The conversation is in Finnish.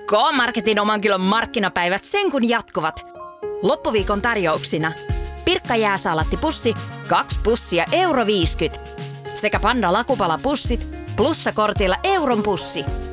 K-Marketin oman kylän markkinapäivät sen kun jatkuvat. Loppuviikon tarjouksina Pirkka jääsaalattipussi 2 pussia €50 sekä Panda lakupalapussit plussakortilla euron pussi.